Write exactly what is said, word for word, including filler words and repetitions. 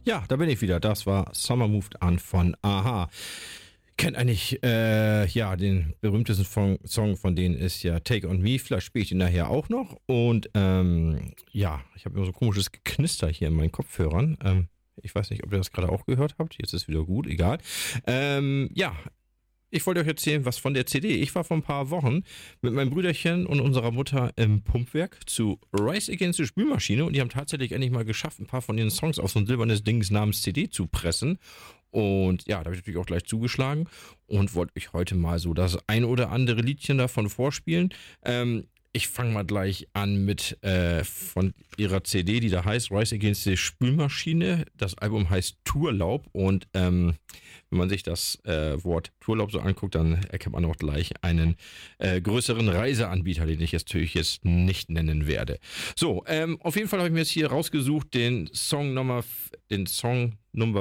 Ja, da bin ich wieder. Das war Summer Moved On von a-ha. Kennt eigentlich, äh, ja, den berühmtesten Song, Song von denen ist ja Take On Me. Vielleicht spiele ich ihn nachher auch noch. Und, ähm, ja, ich habe immer so ein komisches Geknister hier in meinen Kopfhörern. Ähm, ich weiß nicht, ob ihr das gerade auch gehört habt. Jetzt ist wieder gut, egal. Ähm, ja, ich wollte euch erzählen, was von der C D. Ich war vor ein paar Wochen mit meinem Brüderchen und unserer Mutter im Pumpwerk zu Rise Against the Spülmaschine und die haben tatsächlich endlich mal geschafft, ein paar von ihren Songs auf so ein silbernes Ding namens C D zu pressen. Und ja, da habe ich natürlich auch gleich zugeschlagen und wollte euch heute mal so das ein oder andere Liedchen davon vorspielen. Ähm, ich fange mal gleich an mit äh, von ihrer C D, die da heißt Rise Against the Spülmaschine. Das Album heißt Tourlaub und ähm, wenn man sich das äh, Wort Tourlaub so anguckt, dann erkennt man auch gleich einen äh, größeren Reiseanbieter, den ich jetzt natürlich jetzt nicht nennen werde. So, ähm, auf jeden Fall habe ich mir jetzt hier rausgesucht den Song Nummer, den Song Nummer